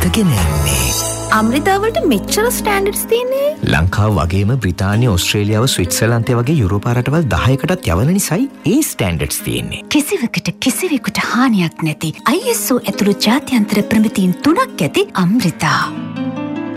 අරගෙන එන්නේ. අමෘතාවලට මෙච්චර ස්ටෑන්ඩඩ්ස් තියෙන්නේ? ලංකාව වගේම බ්‍රිතාන්‍ය, ඕස්ට්‍රේලියාව, ස්විට්සර්ලන්තය වගේ යුරෝපා රටවල් 10කටත් යවන නිසායි ඒ ස්ටෑන්ඩඩ්ස් තියෙන්නේ. කිසිවකට කිසිවෙකුට හානියක් නැති ISO ඇතුළු ජාත්‍යන්තර ප්‍රමිතීන් 3ක් ඇති අමෘතා.